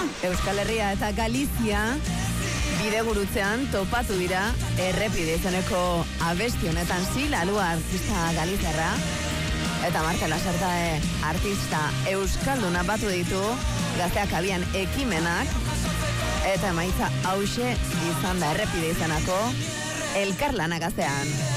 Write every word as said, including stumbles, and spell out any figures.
Euskal Herria eta Galizia bidegurutzean topatu dira errepide izeneko abesti honetan Sila Alua artista galizarra eta Marta Lasarte artista euskalduna batu ditu gazteak abian ekimenak eta emaitza hauxe izan da errepide izanako elkarlana gaztean.